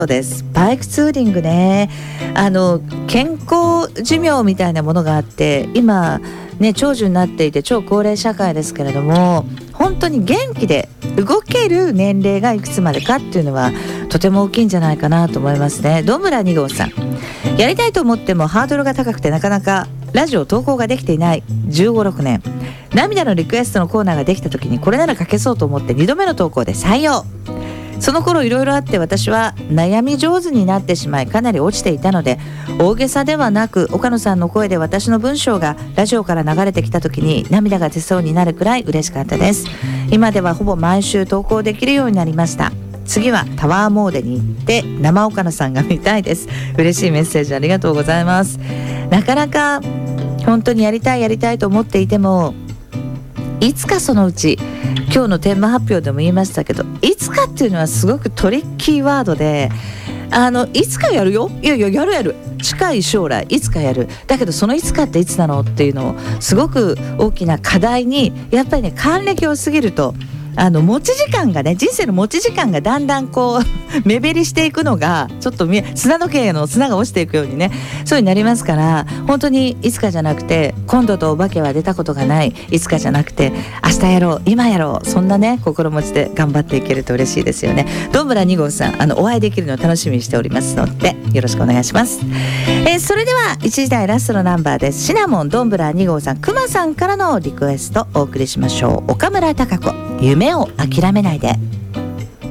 そうです。バイクツーリングね、健康寿命みたいなものがあって、今ね長寿になっていて超高齢社会ですけれども、本当に元気で動ける年齢がいくつまでかっていうのはとても大きいんじゃないかなと思いますね。どんぶら2号さん、やりたいと思ってもハードルが高くてなかなかラジオ投稿ができていない15、6年、涙のリクエストのコーナーができた時にこれなら書けそうと思って2度目の投稿で採用。その頃いろいろあって私は悩み上手になってしまいかなり落ちていたので、大げさではなく岡野さんの声で私の文章がラジオから流れてきた時に涙が出そうになるくらい嬉しかったです。今ではほぼ毎週投稿できるようになりました。次はタワーモーデに行って生岡野さんが見たいです。嬉しいメッセージありがとうございます。なかなか本当にやりたいと思っていても、いつかそのうち、今日のテーマ発表でも言いましたけど、いつかっていうのはすごくトリッキーワードで、いつかやるよ、いややる近い将来いつかやる、だけどそのいつかっていつなのっていうのをすごく大きな課題に、やっぱりね還暦を過ぎると持ち時間がね、人生の持ち時間がだんだんこう目減りしていくのがちょっと砂時計の砂が落ちていくようにね、そうになりますから、本当にいつかじゃなくて、今度とお化けは出たことがないいつかじゃなくて、明日やろう今やろう、そんなね心持ちで頑張っていけると嬉しいですよね。どんぶら2号さん、お会いできるのを楽しみにしておりますのでよろしくお願いします。それでは1時台ラストのナンバーです。シナモン、どんぶら2号さん、くまさんからのリクエストお送りしましょう。岡村孝子、夢を諦めないで。